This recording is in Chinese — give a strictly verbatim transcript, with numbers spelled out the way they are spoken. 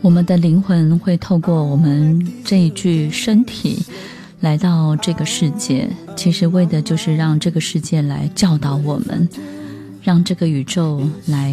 我们的灵魂会透过我们这一具身体来到这个世界，其实为的就是让这个世界来教导我们，让这个宇宙来